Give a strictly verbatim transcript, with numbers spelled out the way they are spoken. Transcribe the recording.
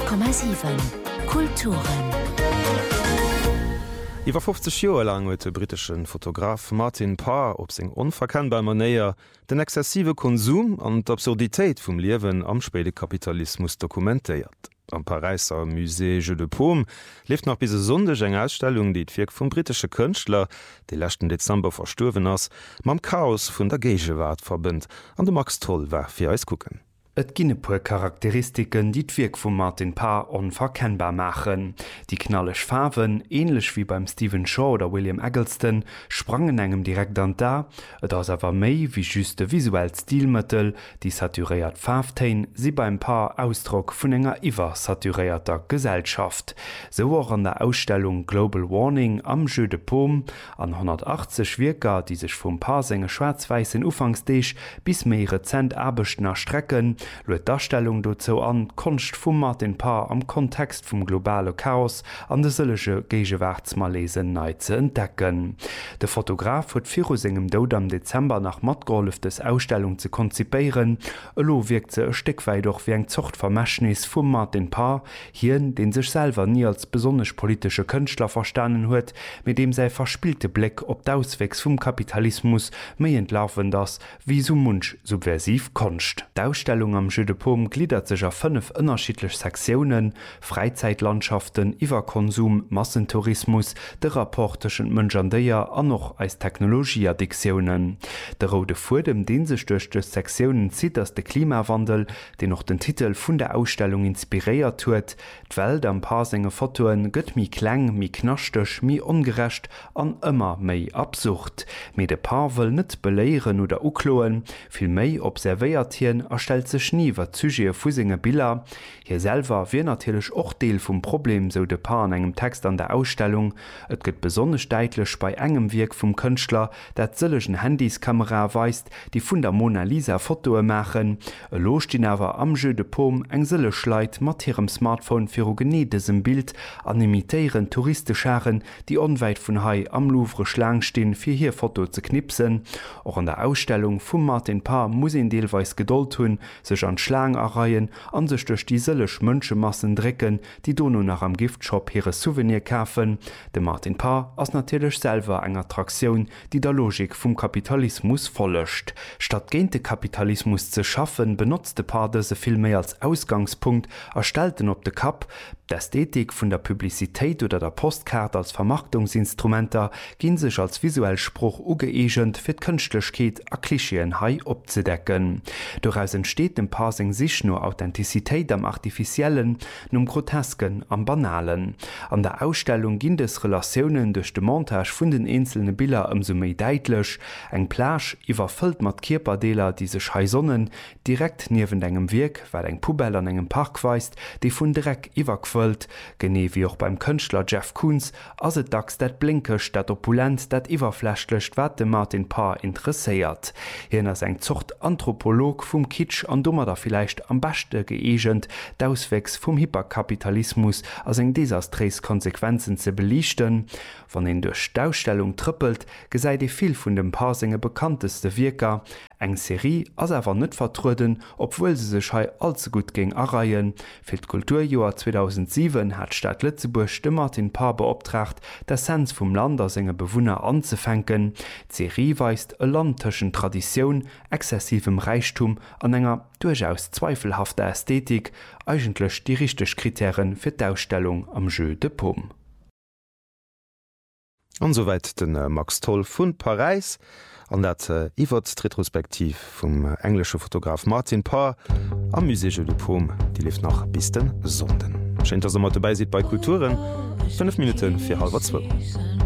Komma sieben Kulturen. Iwer fünfzig Joer lang huet de britischen Fotograf Martin Parr op seg onverkennbar Manéier den exzessive Konsum an d'Absurditéit vum Liewen am späte Kapitalismus dokumentéiert. Am Pariser Musée Jeu de Paume lief nach bis sondeg eng Ausstellung, die d'Wirk vum britische Kënchtler, de lächten Dezember versturwen ass, mam Chaos vun der Geigewart verbënnt, an de Max Toll war fir eis kucken. Et ginne puer Charakteristiken, die d'Wirk vum Martin Parr onverkennbar machen. Die knallech Farben, ähnlich wie beim Stephen Shaw oder William Eggleston, sprangen engem direkt an da, et ass awer méi wie juste visuell Stilmëttel, die saturéiert Farbtein, sie beim Parr Ausdruck vun enger iwwer saturéierter Gesellschaft. So auch an der Ausstellung Global Warning am Jeu de Paume an hundertachtzig Wirker, die sich vum Parr senge schwarz-weißen Ufangsdeeg bis méi rezent abechtner Strecken, Luet Darstellung dozo an Konst vum Martin Parr am Kontext vum globale Chaos an de sëllege Geigewachtsmalesen nei ze entdecken. De Fotograf huet vir engem Dod am Dezember nach Matgolf des Ausstellung ze konzipéieren, elo wirkt ze e Steckwei doch wie eng Zochtvermäschnis vum Martin Parr, hien, den sech selber nie als besonnech politische Kënchtler verstannen huet, mit dem sei verspielte Blick op d'Auswegs vum Kapitalismus méi entlaufen das wie so munsch subversiv Konst. D'Ausstellung am Jeu de Paume gliedert sich auf fünf unterschiedliche Sektionen: Freizeitlandschaften, Iwerkonsum, Massentourismus, der rapportischen Mënschandeier an noch als Technologieaddiktionen. Der rote Faden, den sich durch die Sektionen zieht, dass der Klimawandel, den noch den Titel von der Ausstellung inspiriert huet. Die Welt am paar senger Fotoen gëtt mi klang, mi knachtech, mi ungerecht an immer méi absurd. Me de Paar will net beleieren oder ukloen, viel méi observéiertien erstellt sich nie wat Sujet fusinge Bilder. Hier selber wie natürlich auch Deel vom Problem, so de Paar an engem Text an der Ausstellung. Et gëtt besonders deitlich bei engem Wirk vom Künstler, dat zëllegen Handyskamera weist, die vun der Mona Lisa Fotoe machen. E locht ihn awer am Jeu de Paume eng sëlle schleit mat hirem Smartphone fir genedesem Bild an imitéieren Touristescharen, die onweit vun Hai am Louvre schlang stehen, fir hier Foto ze knipsen. Auch an der Ausstellung vum Martin Parr muss en deelweis geduld hunn, sech an Schlang erreihen, an sech durch die sëllech Mënschemassen drecken, die dono nach am Giftshop ihre Souvenir kaufen. De Martin Parr ass natürlich selber eng Attraktion, die der Logik vum Kapitalismus follecht. Statt gente Kapitalismus zu schaffen, benutzte Parr dese viel mehr als Ausgangspunkt, erstellten op de Kap, d'Ästhetik vun der Publizitéit oder der Postkarte als Vermarktungsinstrumenter ginn sech als visuell Spruch ugeegent fir d'Kënchtlechkeet a Klischeen hai opzedecken. Doaus entsteet dem Paar seg sich nur Authentizitéit am Artificiellen, num Grotesken am Banalen. An der Ausstellung ginn es Relationioen duch de Montage vun den einzelne Bilder ëmso méi deitlech, eng Plage iwwerfëllt mat Kierperdeler die sech heisonnen, direkt niewen engem Wirk, weil eng Pubell an engem Park weist, déi vun Dreck iwwerquëllt, genee wie auch beim Künstler Jeff Koons, as et dacks dat blinkech, dat opulent, dat iwwerflechtlecht wat de Martin Parr interesseiert. Hien ass eng Zucht Anthropolog vum Kitsch an dummer da vielleicht am beste geegent, d'auswegs vum Hyperkapitalismus as eng desastrés Konsequenzen ze belichten. Wann en durch d'Ausstellung trüppelt, gesäit e viel vun dem Paar senge bekannteste Wirker. Eng Serie as awer net vertruden, obwohl se sech hei allzu gut ging erreiien. Fir d Kulturjoer zweitausendsieben hat Stadt Lützeburg de Martin Parr beoptracht, d'Essenz vum Lander senge Bewohner anzufänken. Die Serie weist e landtschen Tradition, exzessivem Reichtum an enger durchaus zweifelhafter Ästhetik, eigentlich die richtig Kriterien fir d'Ausstellung am Jeu de Paume. Und soweit den äh, Max Toll vun Paris an dat äh, Iwwerretrospektiv vum äh, englische Fotograf Martin Parr am Musée Jeu de Paume, die lief nach bis den Sonden. Scheint, dass er mat dabei sieht bei Kulturen. fünf Minuten fir halber zwölf.